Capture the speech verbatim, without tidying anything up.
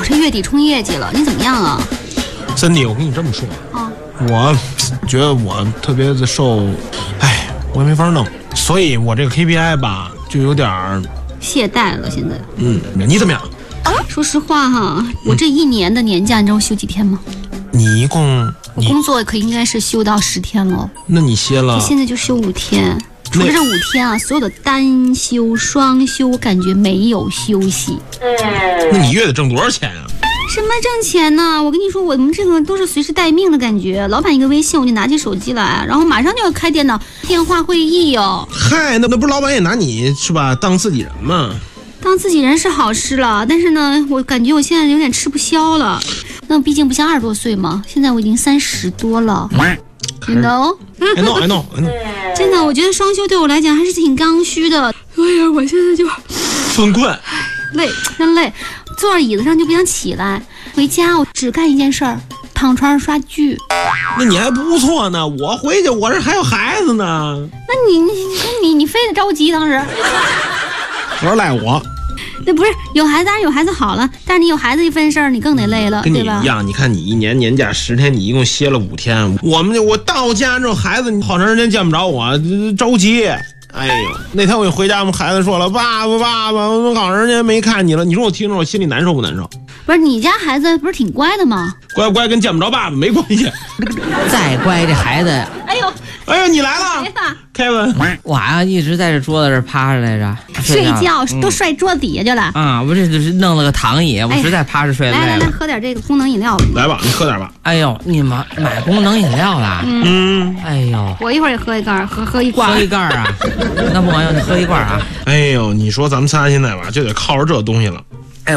是月底冲业绩了，你怎么样啊？ 森迪，我跟你这么说啊， 我觉得我特别的受，哎，我也没法弄，所以我这个 K P I 吧就有点懈怠了。现在， 嗯，你怎么样？ 说实话哈，我这一年的年假，你知道我休几天吗？ 你一共， 我工作可应该是休到十天了。 那你歇了？ 现在就休五天。除了这五天啊，所有的单休、双休，我感觉没有休息。 那你月得挣多少钱啊？ 什么挣钱呢？我跟你说，我们这个都是随时待命的感觉。老板一个微信，我就拿起手机来，然后马上就要开电脑电话会议哟。 嗨，那那不是老板也拿你是吧当自己人吗？ 当自己人是好事了，但是呢，我感觉我现在有点吃不消了。那毕竟不像二十多岁嘛，现在我已经三十多了。You know? I know, I know, I know. 真的，我觉得双休对我来讲还是挺刚需的。哎呀，我现在就崩溃， 累，真累，坐在椅子上就不想起来。回家我只干一件事儿，躺床上刷剧。 那你还不错呢，我回去我这还有孩子呢。 那你你你你非得着急当时？ 我说赖我。 那不是有孩子当然有孩子好了，但是你有孩子一分事儿，你更得累了， 跟你对吧？ 一样，你看你一年年假十天，你一共歇了五天。我们就我到家之后，孩子你好长时间见不着我，着急。哎呦，那天我一回家，我们孩子说了：“爸爸，爸爸，我们好长时间没看你了。”你说我听着我心里难受不难受？ 不是你家孩子不是挺乖的吗？ 乖不乖跟见不着爸爸没关系。 再乖，这孩子， 哎呦， 哎呦，你来了，凯文， 我啊一直在这桌子这趴着来着， 睡觉、 嗯、 都摔桌子底下去了啊！我这就是弄了个躺椅，我实在趴着睡累了。 来来来，喝点这个功能饮料。 来吧，你喝点吧。 哎呦，你们买功能饮料了？ 嗯， 哎呦， 我一会儿也喝一罐，喝喝一罐， 喝一罐啊！那不管用，你喝一罐啊！ 哎呦，你说咱们仨现在吧，就得靠着这东西了。